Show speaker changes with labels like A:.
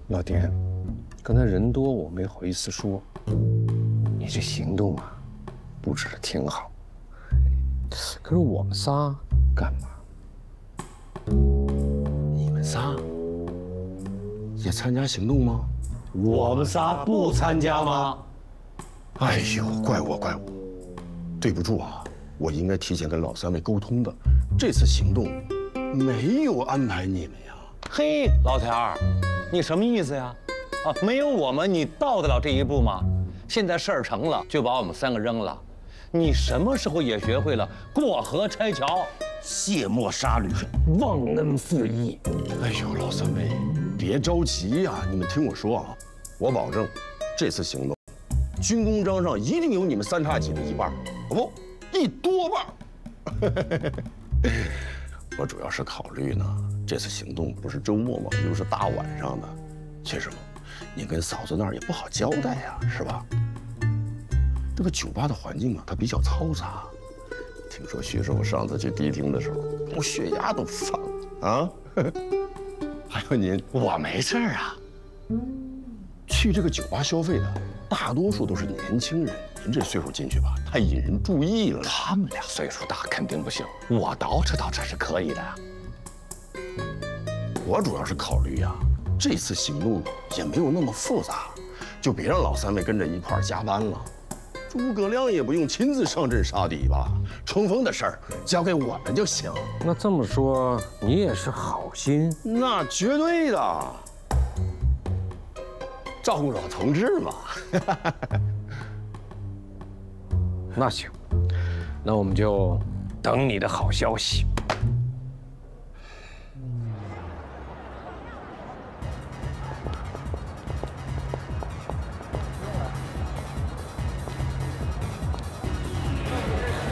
A: 老田，刚才人多我没好意思说，你这行动啊，布置的挺好。可是我们仨干嘛？
B: 你们仨也参加行动吗？
A: 我们仨不参加吗？
B: 哎呦，怪我，对不住啊，我应该提前跟老三位沟通的。这次行动没有安排你们呀。
C: 嘿，老田儿，你什么意思呀？啊，没有我们，你到得了这一步吗？现在事儿成了，就把我们3个扔了。你什么时候也学会了过河拆桥、卸磨杀驴、忘恩负义？
B: 哎呦，老三位，别着急呀，你们听我说啊，我保证，这次行动，军功章上一定有你们3叉戟的1半，不，1多半。我主要是考虑呢，这次行动不是周末嘛，又是大晚上的，薛师傅，你跟嫂子那儿也不好交代呀，是吧？这个酒吧的环境啊，它比较嘈杂。听说薛师傅上次去迪厅的时候，我血压都上了啊！还有您，
C: 我没事儿啊。
B: 去这个酒吧消费的，大多数都是年轻人。您这岁数进去吧，太引人注意了。
C: 他们俩岁数大，肯定不行。我捯饬是可以的呀。
B: 我主要是考虑呀，这次行动也没有那么复杂，就别让老三位跟着一块儿加班了。诸葛亮也不用亲自上阵杀敌吧？冲锋的事儿交给我们就行。
A: 那这么说，你也是好心？
B: 那绝对的，照顾老同志嘛。
A: 那行，那我们就等你的好消息。